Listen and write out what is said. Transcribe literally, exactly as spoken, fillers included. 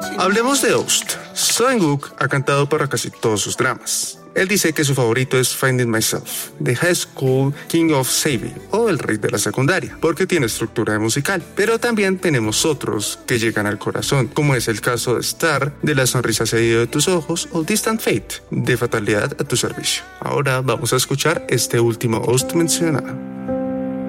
Hablemos de Ost. Sungwook ha cantado para casi todos sus dramas. Él dice que su favorito es Finding Myself, The High School King of Saving o El Rey de la Secundaria, porque tiene estructura de musical. Pero también tenemos otros que llegan al corazón, como es el caso de Star, de La Sonrisa Cedido de tus Ojos, o Distant Fate, de Fatalidad a tu Servicio. Ahora vamos a escuchar este último Ost mencionado.